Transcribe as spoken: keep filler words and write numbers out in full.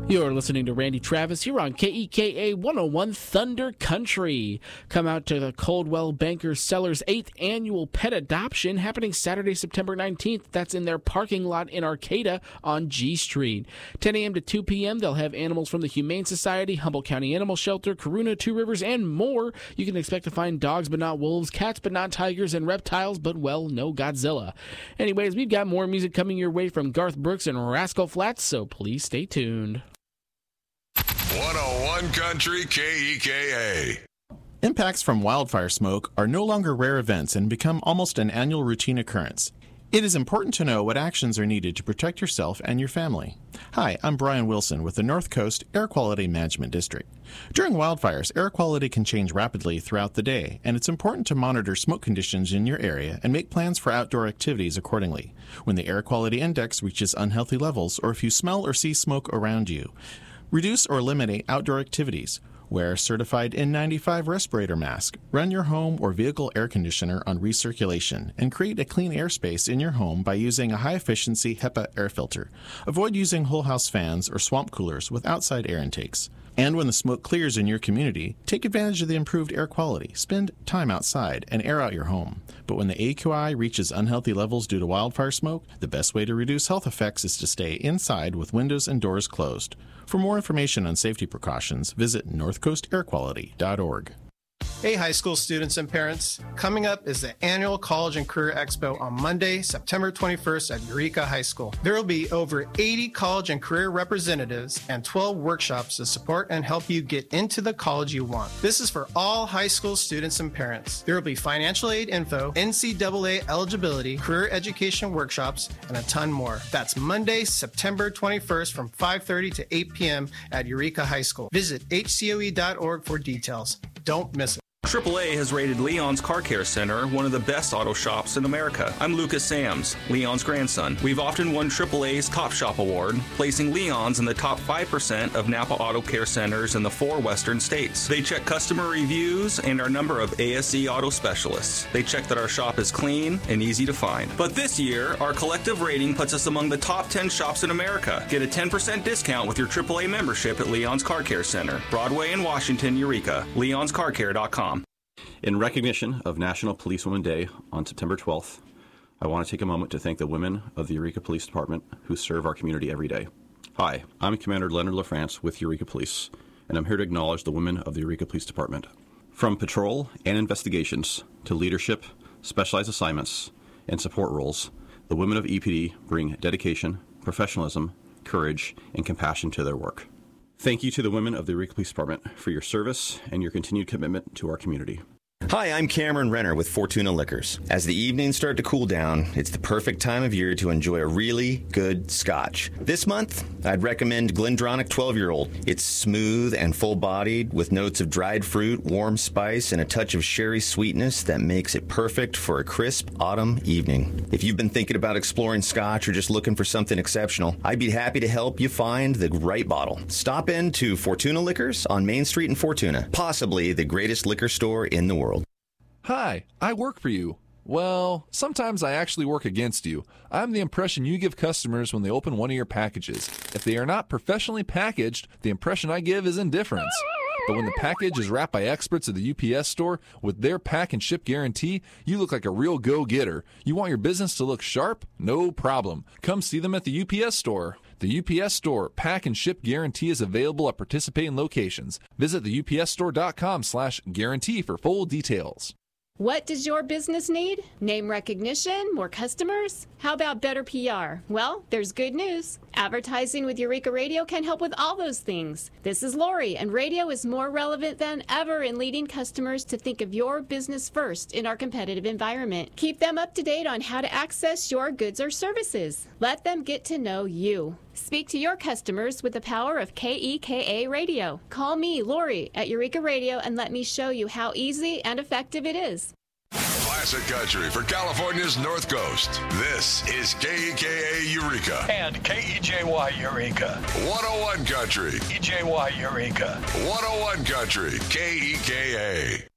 You're listening to Randy Travis here on K E K A one oh one Thunder Country. Come out to the Coldwell Banker Sellers eighth Annual Pet Adoption happening Saturday, September nineteenth. That's in their parking lot in Arcata on G Street. ten a.m. to two p.m. They'll have animals from the Humane Society, Humboldt County Animal Shelter, Coruna, Two Rivers, and more. You can expect to find dogs but not wolves, cats but not tigers, and reptiles but, well, no Godzilla. Anyways, we've got more music coming your way from Garth Brooks and Rascal Flatts, so please stay tuned. one oh one Country K E K A. Impacts from wildfire smoke are no longer rare events and become almost an annual routine occurrence. It is important to know what actions are needed to protect yourself and your family. Hi, I'm Brian Wilson with the North Coast Air Quality Management District. During wildfires, air quality can change rapidly throughout the day, and it's important to monitor smoke conditions in your area and make plans for outdoor activities accordingly. When the air quality index reaches unhealthy levels, or if you smell or see smoke around you, reduce or eliminate outdoor activities. Wear a certified N ninety-five respirator mask. Run your home or vehicle air conditioner on recirculation, and create a clean airspace in your home by using a high-efficiency HEPA air filter. Avoid using whole house fans or swamp coolers with outside air intakes. And when the smoke clears in your community, take advantage of the improved air quality. Spend time outside and air out your home. But when the A Q I reaches unhealthy levels due to wildfire smoke, the best way to reduce health effects is to stay inside with windows and doors closed. For more information on safety precautions, visit north coast air quality dot org. Hey, high school students and parents. Coming up is the annual College and Career Expo on Monday, September twenty-first at Eureka High School. There will be over eighty college and career representatives and twelve workshops to support and help you get into the college you want. This is for all high school students and parents. There will be financial aid info, N C double A eligibility, career education workshops, and a ton more. That's Monday, September twenty-first from five thirty to eight p.m. at Eureka High School. Visit H C O E dot org for details. Don't miss it. triple A has rated Leon's Car Care Center one of the best auto shops in America. I'm Lucas Sams, Leon's grandson. We've often won triple A's Top Shop Award, placing Leon's in the top five percent of Napa Auto Care Centers in the four western states. They check customer reviews and our number of A S E auto specialists. They check that our shop is clean and easy to find. But this year, our collective rating puts us among the top ten shops in America. Get a ten percent discount with your triple A membership at Leon's Car Care Center, Broadway in Washington, Eureka, leons car care dot com. In recognition of National Policewoman Day on September twelfth, I want to take a moment to thank the women of the Eureka Police Department who serve our community every day. Hi, I'm Commander Leonard LaFrance with Eureka Police, and I'm here to acknowledge the women of the Eureka Police Department. From patrol and investigations to leadership, specialized assignments, and support roles, the women of E P D bring dedication, professionalism, courage, and compassion to their work. Thank you to the women of the Eureka Police Department for your service and your continued commitment to our community. Hi, I'm Cameron Renner with Fortuna Liquors. As the evenings start to cool down, it's the perfect time of year to enjoy a really good scotch. This month, I'd recommend Glendronach twelve-year-old. It's smooth and full-bodied with notes of dried fruit, warm spice, and a touch of sherry sweetness that makes it perfect for a crisp autumn evening. If you've been thinking about exploring scotch or just looking for something exceptional, I'd be happy to help you find the right bottle. Stop in to Fortuna Liquors on Main Street in Fortuna, possibly the greatest liquor store in the world. Hi, I work for you. Well, sometimes I actually work against you. I'm the impression you give customers when they open one of your packages. If they are not professionally packaged, the impression I give is indifference. But when the package is wrapped by experts at the U P S store with their pack and ship guarantee, you look like a real go-getter. You want your business to look sharp? No problem. Come see them at the U P S store. The U P S Store pack and ship guarantee is available at participating locations. Visit the U P S store dot com slash guarantee for full details. What does your business need? Name recognition? More customers? How about better P R? Well, there's good news. Advertising with Eureka Radio can help with all those things. This is Lori, and radio is more relevant than ever in leading customers to think of your business first in our competitive environment. Keep them up to date on how to access your goods or services. Let them get to know you. Speak to your customers with the power of K E K A Radio. Call me, Lori, at Eureka Radio and let me show you how easy and effective it is. Classic country for California's North Coast. This is K E K A Eureka. And K E J Y Eureka. one oh one Country. E J Y Eureka. one oh one Country. K E K A.